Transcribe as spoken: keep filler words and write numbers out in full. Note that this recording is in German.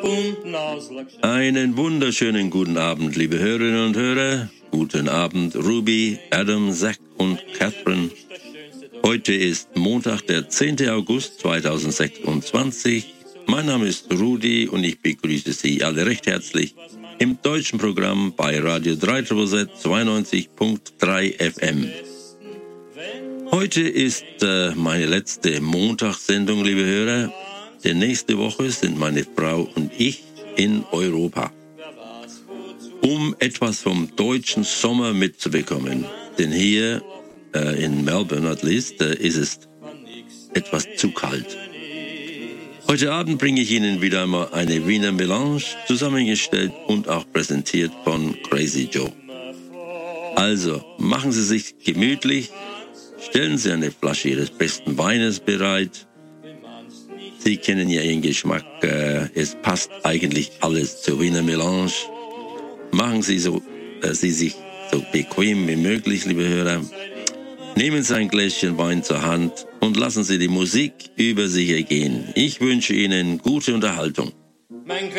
Einen wunderschönen guten Abend, liebe Hörerinnen und Hörer. Guten Abend, Ruby, Adam, Zach und Catherine. Heute ist Montag, der zehnten August zweitausendsechsundzwanzig. Mein Name ist Rudi und ich begrüße Sie alle recht herzlich im deutschen Programm bei Radio drei Z Z zweiundneunzig Komma drei F M. Heute ist äh, meine letzte Montagssendung, liebe Hörer. Denn nächste Woche sind meine Frau und ich in Europa, um etwas vom deutschen Sommer mitzubekommen. Denn hier äh, in Melbourne, at least, äh, ist es etwas zu kalt. Heute Abend bringe ich Ihnen wieder einmal eine Wiener Melange, zusammengestellt und auch präsentiert von Crazy Joe. Also, machen Sie sich gemütlich, stellen Sie eine Flasche Ihres besten Weines bereit. Sie kennen ja Ihren Geschmack, äh, es passt eigentlich alles zur Wiener Melange. Machen Sie, so, äh, Sie sich so bequem wie möglich, liebe Hörer. Nehmen Sie ein Gläschen Wein zur Hand und lassen Sie die Musik über sich ergehen. Ich wünsche Ihnen gute Unterhaltung.